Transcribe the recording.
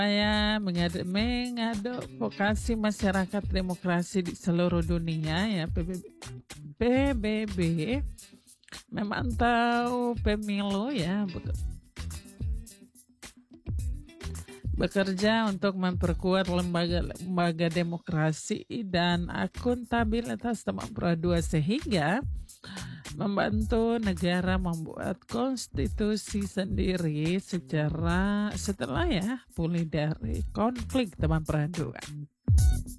Saya mengadvokasi masyarakat demokrasi di seluruh dunia ya PBB memantau pemilu ya bekerja untuk memperkuat lembaga demokrasi dan akuntabilitas teman dua sehingga membantu negara membuat konstitusi sendiri setelah ya pulih dari konflik teman peradu.